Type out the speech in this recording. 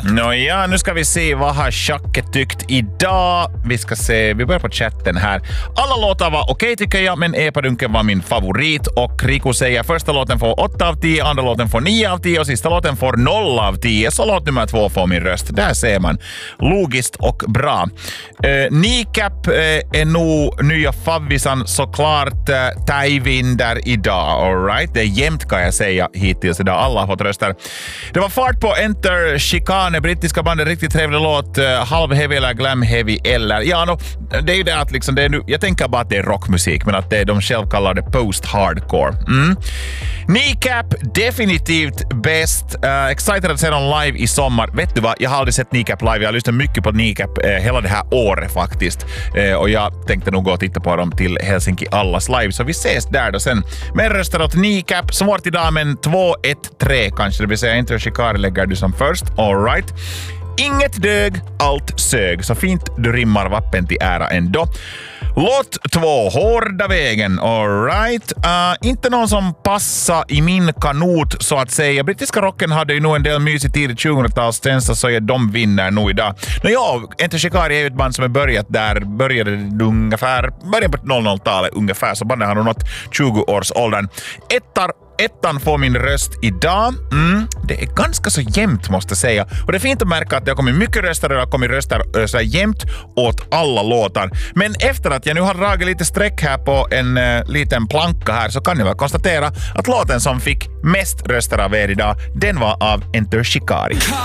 Nåja, nu ska vi se vad har Jacques tyckt idag. Vi ska se, vi börjar på chatten här. Alla låtar var okej tycker jag, men Epadunken var min favorit. Och Rico säger första låten får 8 av 10, andra låten får 9 av 10 och sista låten får 0 av 10. Så låt nummer 2 får min röst. Där ser man. Logiskt och bra. Kneecap är nog nya favvisan såklart Taivinder idag. All right? Det är jämnt kan jag säga hittills idag. Alla har fått röster. Det var fart på Enter Chicane, brittiska bandet, riktigt trevlig låt. Halv-heavy eller glam-heavy eller... Ja, no, det är ju det att liksom, det är nu, jag tänker bara att det är rockmusik, men att det är de själv kallar det post-hardcore. Kneecap, definitivt bäst. Excited att se dem live i sommar. Vet du vad? Jag har aldrig sett Kneecap live. Jag har lyssnat mycket på Kneecap hela det här året faktiskt. Och jag tänkte nog gå och titta på dem till Helsinki Allas live. Så vi ses där då sen. Men röstar åt Kneecap. Svårt idag, men 2-1-3 kanske. Det vill säga inte Shikari lägger du som först. All right. Inget dög, allt sög. Så fint du rimmar vappen till ära ändå. Låt 2, Hårda vägen. All right. Inte någon som passar i min kanot så att säga. Brittiska rocken hade ju nog en del mysig tid i 2000-talstjänster så de vinner nog idag. Enter Shikari är ju ett band som är började ungefär början på 00-talet ungefär, så bandet har nog nått 20-årsåldern. Ettan får min röst idag. Det är ganska så jämnt måste jag säga. Och det är fint att märka att det har kommit mycket röster och det har kommit röster så jämnt åt alla låtar. Men efter att jag nu har dragit lite streck här på en liten planka här så kan jag väl konstatera att låten som fick mest röster av er idag, den var av Enter Shikari.